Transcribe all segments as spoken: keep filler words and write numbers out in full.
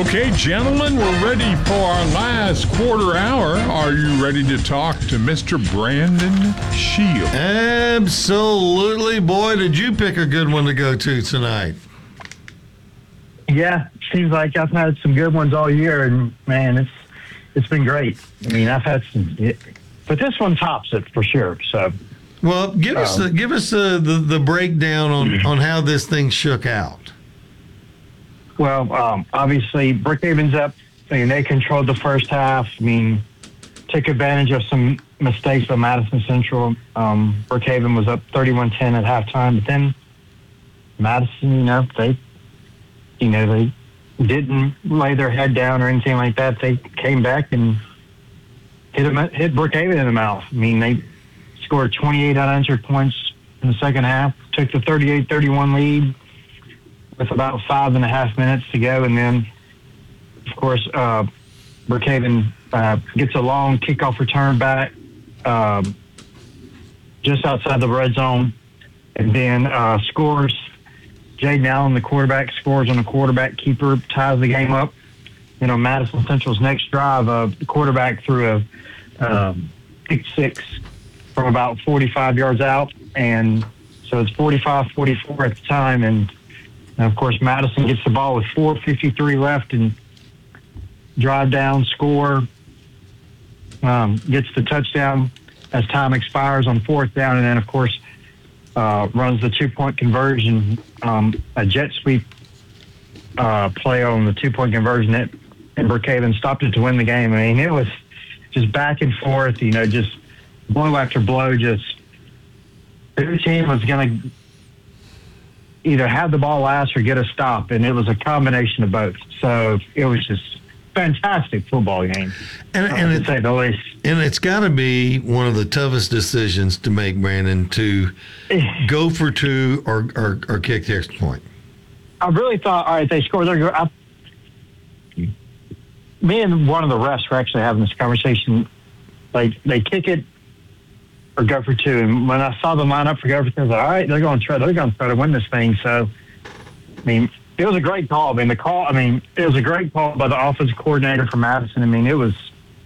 Okay, gentlemen, we're ready for our last quarter hour. Are you ready to talk to Mister Brandon Shields? Absolutely. Boy, did you pick a good one to go to tonight. Yeah, seems like I've had some good ones all year, and, man, it's it's been great. I mean, I've had some, but this one tops it for sure, so. Well, give us um, the, give us the, the, the breakdown on, on how this thing shook out. Well, um, obviously, Brookhaven's up. I mean, they controlled the first half. I mean, took advantage of some mistakes by Madison Central. Um, Brookhaven was up thirty-one ten at halftime, but then Madison, you know, they, you know, they didn't lay their head down or anything like that. They came back and hit them, hit Brookhaven in the mouth. I mean, they scored twenty-eight unanswered points in the second half, took the thirty-eight thirty-one lead with about five and a half minutes to go. And then, of course, uh, Brookhaven uh, gets a long kickoff return back um, just outside the red zone, and then uh, scores. Jaden Allen, the quarterback, scores on a quarterback keeper, ties the game up. You know, Madison Central's next drive, uh, the quarterback threw a um, pick six from about forty-five yards out, and so it's forty-five forty-four at the time, and And, of course, Madison gets the ball with four fifty-three left and drive down, score, um, gets the touchdown as time expires on fourth down, and then, of course, uh, runs the two-point conversion, um, a jet sweep uh, play on the two-point conversion, that, and Brookhaven stopped it to win the game. I mean, it was just back and forth, you know, just blow after blow, just the team was going to either have the ball last or get a stop, and it was a combination of both. So it was just fantastic football game, and, and uh, it, to say the least. And it's got to be one of the toughest decisions to make, Brandon, to go for two or, or, or kick the extra point. I really thought, all right, they scored. They're, I, me and one of the refs were actually having this conversation. Like, they kick it or go for two. And when I saw the lineup for go for two, I was like, all right, they're going to try. They're going to try to win this thing. So, I mean, it was a great call. I mean, the call. I mean, it was a great call by the offensive coordinator for Madison. I mean, it was.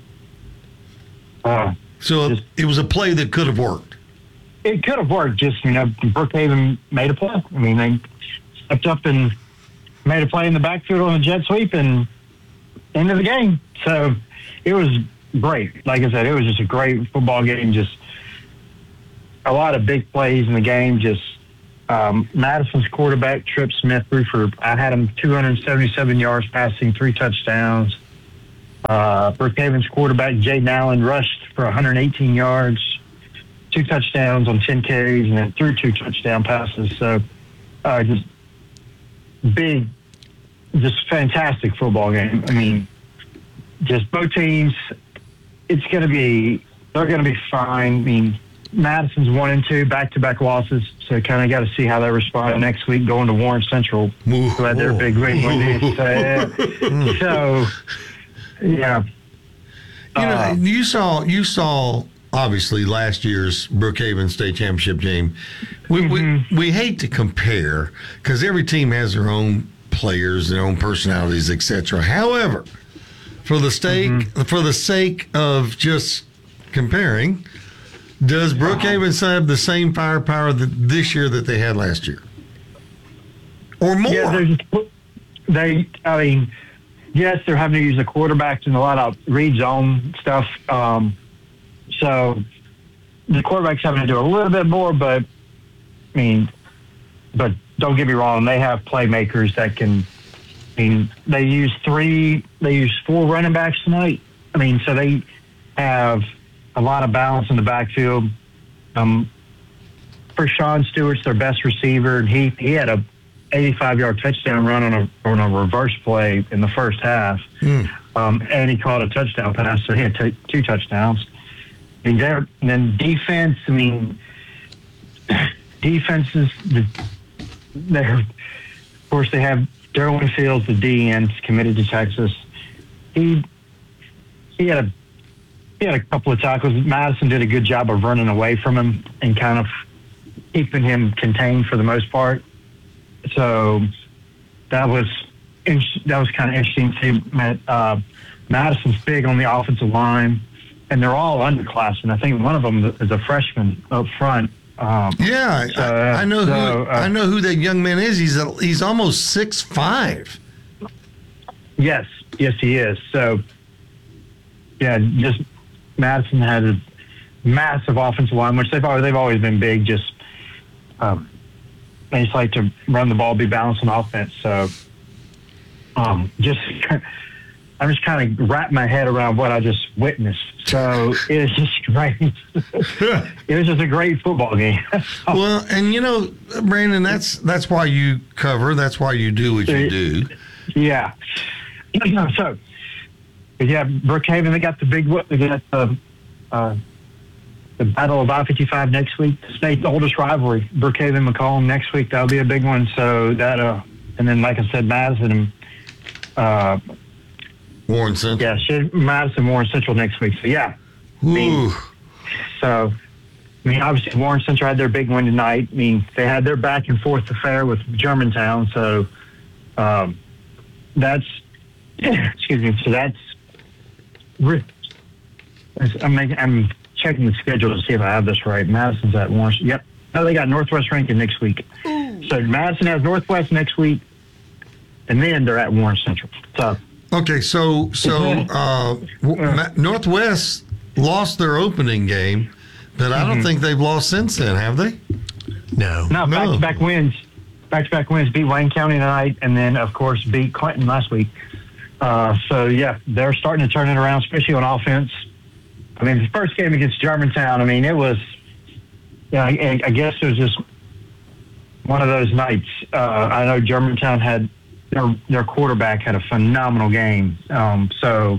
Uh, so just, it was a play that could have worked. It could have worked. Just, you know, Brookhaven made a play. I mean, they stepped up and made a play in the backfield on a jet sweep and end of the game. So it was great. Like I said, it was just a great football game. Just a lot of big plays in the game. Just um, Madison's quarterback, Trip Smith, threw for, I had him two hundred seventy-seven yards passing, three touchdowns. Uh, Brookhaven's quarterback, Jaden Allen, rushed for one hundred eighteen yards, two touchdowns on ten carries, and then threw two touchdown passes. So uh, just big, just fantastic football game. I mean, just both teams, it's going to be, they're going to be fine. I mean, Madison's one and two, back-to-back losses, so kind of got to see how they respond next week going to Warren Central, who had their big week. So, so, yeah. You know, Uh, you saw, you saw obviously last year's Brookhaven State Championship game. We mm-hmm. we, we hate to compare because every team has their own players, their own personalities, et cetera. However, for the sake mm-hmm. for the sake of just comparing, does Brookhaven have the same firepower that this year that they had last year, or more? Yeah, they're just, they. I mean, yes, they're having to use the quarterbacks and a lot of read zone stuff. Um, so the quarterback's having to do a little bit more, but I mean, but don't get me wrong, they have playmakers that can. I mean, they use three, they use four running backs tonight. I mean, so they have a lot of balance in the backfield. Um, for Sean Stewart's their best receiver, and he he had a eighty-five yard touchdown run on a on a reverse play in the first half, mm. um, and he caught a touchdown pass, so he had t- two touchdowns. I mean, and then defense. I mean, defenses. They're of course they have Derwin Fields, the D N, committed to Texas. He he had a he had a couple of tackles. Madison did a good job of running away from him and kind of keeping him contained for the most part. So that was in- that was kind of interesting too. Matt, uh, Madison's big on the offensive line, and they're all underclassmen. I think one of them is a freshman up front. Um, Yeah, so, I, I know so, who uh, I know who that young man is. He's a, he's almost six five. Yes, yes, he is. So, yeah, just Madison had a massive offensive line, which they've always, they've always been big. Just um, they just like to run the ball, be balanced on offense. So, um, just I'm just kind of wrap my head around what I just witnessed. So it was just great. It was just a great football game. Well, and you know, Brandon, that's that's why you cover. That's why you do what you do. Yeah. So, but yeah, Brookhaven, they got the big, they got the, uh, the Battle of I fifty-five next week, the state's oldest rivalry, Brookhaven, McCollum next week. That'll be a big one. So that, uh, and then like I said, Madison and, uh, Warren Central. yeah, shit, Madison, Warren Central next week. So yeah. I mean, Ooh. so, I mean, obviously Warren Central had their big one tonight. I mean, they had their back and forth affair with Germantown. So, um, that's, excuse me. So that's, I'm making, I'm checking the schedule to see if I have this right. Madison's at Warren. Yep. No, they got Northwest Rankin next week. Ooh. So Madison has Northwest next week, and then they're at Warren Central. So Okay, so so uh, Ma- Northwest lost their opening game, but I don't Mm-hmm. think they've lost since then, have they? No. no, No. back-to-back wins. Back-to-back wins. Beat Wayne County tonight, and then of course beat Clinton last week. Uh, so yeah, they're starting to turn it around, especially on offense. I mean, the first game against Germantown, I mean, it was, yeah, I, I guess it was just one of those nights. Uh, I know Germantown had their their quarterback had a phenomenal game. Um, so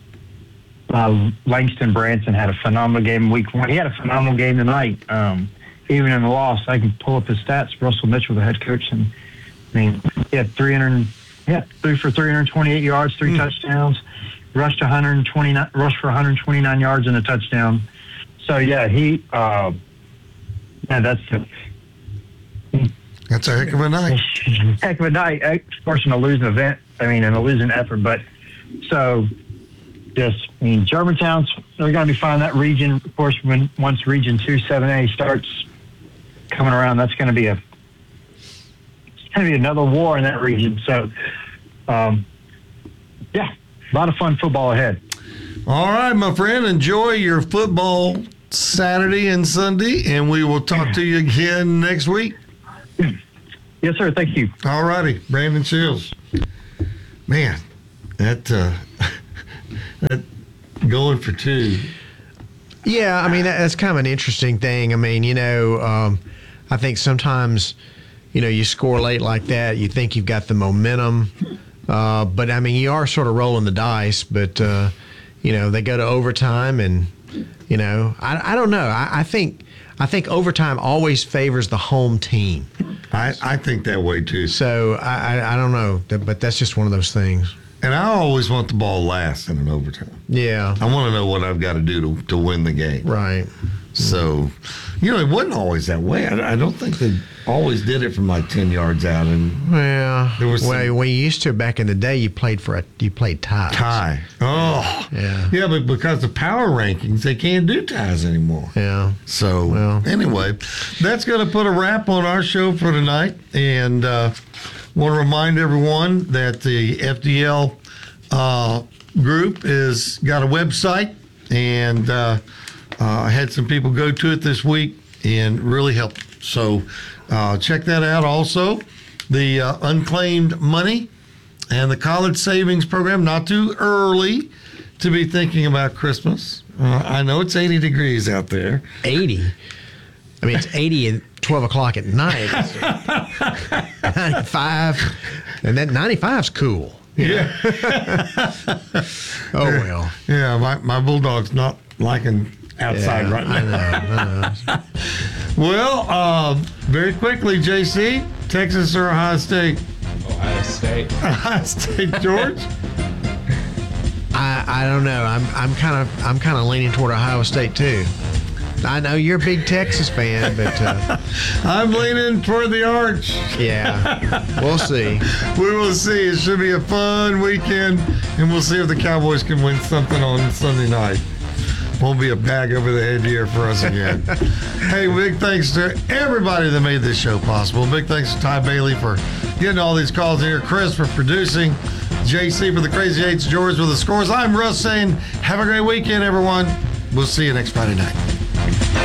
uh, Langston Branson had a phenomenal game week one. He had a phenomenal game tonight. Um, even in the loss, I can pull up his stats. Russell Mitchell, the head coach, and I mean, he had three hundred. Yeah, threw for three hundred twenty-eight yards, three mm. touchdowns, rushed one hundred twenty-nine, rushed for one hundred twenty-nine yards and a touchdown. So yeah, he, uh, yeah, that's a, That's a heck of a night. heck of a night. Of course, in a losing event, I mean, in a losing effort, but so just, I mean, Germantown's, they're going to be fine. That region, of course, when once Region two seven A starts coming around, that's going to be a, going to be another war in that region. So, um, yeah, a lot of fun football ahead. All right, my friend, enjoy your football Saturday and Sunday, and we will talk to you again next week. Yes, sir. Thank you. All righty, Brandon Shields. Man, that uh, that going for two. Yeah, I mean, that, that's kind of an interesting thing. I mean, you know, um, I think sometimes, you know, you score late like that, you think you've got the momentum. Uh, but, I mean, you are sort of rolling the dice. But, uh, you know, they go to overtime and, you know, I, I don't know. I, I think I think overtime always favors the home team. I, I think that way, too. So, I, I, I don't know. But that's just one of those things. And I always want the ball last in an overtime. Yeah. I want to know what I've got to do to, to win the game. Right. So, you know, it wasn't always that way. I, I don't think they always did it from like ten yards out. And Well, There was well, some- when you used to back in the day, you played for a you played ties. tie. Oh, Yeah. yeah, but because of power rankings, they can't do ties anymore. Yeah. So, Well. anyway, that's going to put a wrap on our show for tonight. And uh, want to remind everyone that the F D L uh, group is got a website, and uh, uh, I had some people go to it this week and really helped. So, uh, check that out. Also, the uh, unclaimed money and the college savings program. Not too early to be thinking about Christmas. Uh, I know it's eighty degrees out there. eighty. I mean, it's eighty at twelve o'clock at night. ninety-five. And that ninety-five's cool. Yeah. Oh, well. Yeah, my, my bulldog's not liking outside Yeah, right I now. know, I know. Well, uh, very quickly, J C, Texas or Ohio State? Ohio State. Ohio State, George? I, I don't know. I'm I'm kind of I'm kind of leaning toward Ohio State too. I know you're a big Texas fan, but uh, I'm leaning toward the Arch. yeah, we'll see. We will see. It should be a fun weekend, and we'll see if the Cowboys can win something on Sunday night. Won't be a bag over the head year for us again. Hey, big thanks to everybody that made this show possible. Big thanks to Ty Bailey for getting all these calls here, Chris for producing, J C for the Crazy Eights, George with the scores. I'm Russ saying have a great weekend, everyone. We'll see you next Friday night.